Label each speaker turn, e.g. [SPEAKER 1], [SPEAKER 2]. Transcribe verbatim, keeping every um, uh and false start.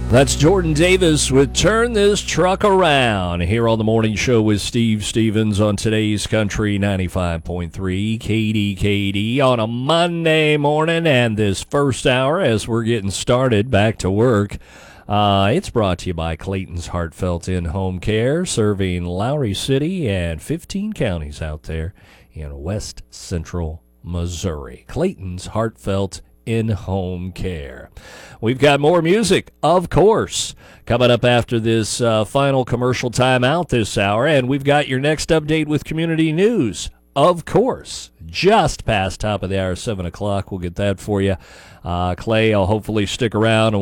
[SPEAKER 1] That's Jordan Davis with Turn This Truck Around here on the morning show with Steve Stevens on today's Country ninety-five point three K D K D on a Monday morning. And this first hour, as we're getting started back to work, uh, it's brought to you by Clayton's Heartfelt In-Home Care, serving Lowry City and fifteen counties out there in west central Missouri. Clayton's Heartfelt In-Home Care. We've got more music, of course, coming up after this uh, final commercial time out this hour, and we've got your next update with community news, of course, just past top of the hour, seven o'clock. We'll get that for you. Uh, Clay, I'll hopefully stick around and